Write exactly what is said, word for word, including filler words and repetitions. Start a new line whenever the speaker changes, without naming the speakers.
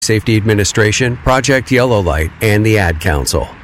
Safety Administration, Project Yellow Light, and the Ad Council.